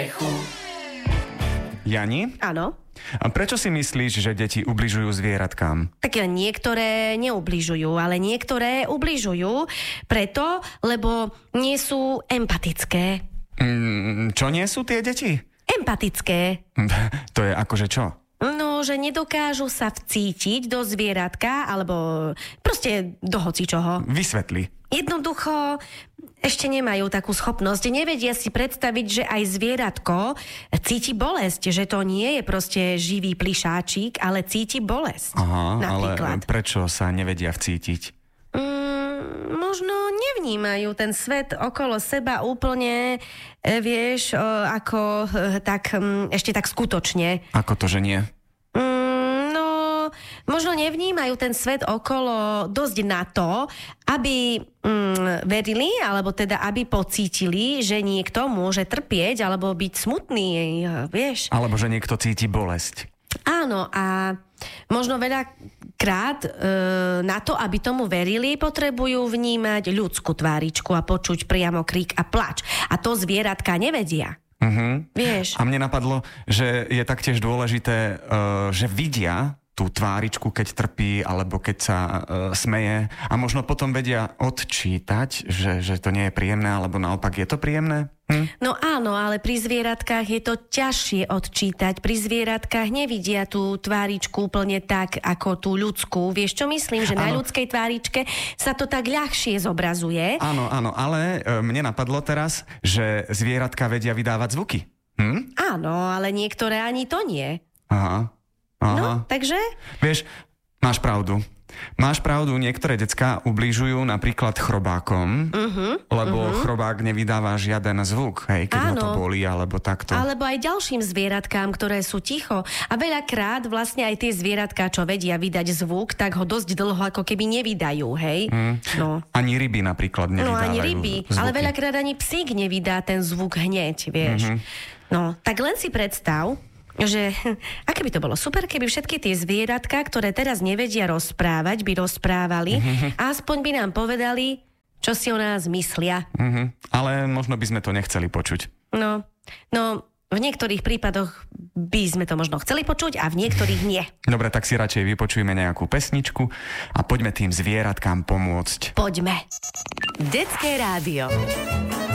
strechu. Jani? Áno. A prečo si myslíš, že deti ubližujú zvieratkám? Tak niektoré neubližujú, ale niektoré ubližujú preto, lebo nie sú empatické. Čo nie sú tie deti? Empatické. To je akože čo? No, že nedokážu sa vcítiť do zvieratka, alebo proste do hocičoho. Vysvetli. Jednoducho ešte nemajú takú schopnosť. Nevedia si predstaviť, že aj zvieratko cíti bolesť, že to nie je proste živý plišáčik, ale cíti bolesť. Aha, napríklad. ale prečo sa nevedia vcítiť? Možno nevnímajú ten svet okolo seba úplne, vieš, ako ešte tak skutočne. Ako to, že nie? Možno nevnímajú ten svet okolo dosť na to, aby verili, alebo teda aby pocítili, že niekto môže trpieť, alebo byť smutný, vieš. Alebo že niekto cíti bolesť. Áno, a možno veľakrát na to, aby tomu verili, potrebujú vnímať ľudskú tváričku a počuť priamo krík a plač. A to zvieratka nevedia. Vieš. A mne napadlo, že je taktiež dôležité, že vidia tú tváričku, keď trpí, alebo keď sa smeje a možno potom vedia odčítať, že to nie je príjemné, alebo naopak je to príjemné? No áno, ale pri zvieratkách je to ťažšie odčítať. Pri zvieratkách nevidia tú tváričku úplne tak, ako tú ľudskú. Vieš, čo myslím? Že na ľudskej tváričke sa to tak ľahšie zobrazuje. Áno, ale mne napadlo teraz, že zvieratka vedia vydávať zvuky. Áno, ale niektoré ani to nie. Aha. No, takže? Vieš, máš pravdu. Máš pravdu, niektoré decká ubližujú napríklad chrobákom, lebo chrobák nevydáva žiaden zvuk, hej, keď ho to bolí, alebo takto. Alebo aj ďalším zvieratkám, ktoré sú ticho. A veľakrát vlastne aj tie zvieratká, čo vedia vydať zvuk, tak ho dosť dlho ako keby nevydajú, hej? No. Ani ryby napríklad nevydávajú No ani ryby, zvuky. ale veľakrát ani psík nevydá ten zvuk hneď, vieš. No, tak len si predstav, že aké by to bolo super, keby všetky tie zvieratka, ktoré teraz nevedia rozprávať, by rozprávali a aspoň by nám povedali, čo si o nás myslia. Ale možno by sme to nechceli počuť. No, v niektorých prípadoch by sme to možno chceli počuť a v niektorých nie. Dobre, tak si radšej vypočujeme nejakú pesničku a poďme tým zvieratkám pomôcť. Poďme. Detské rádio.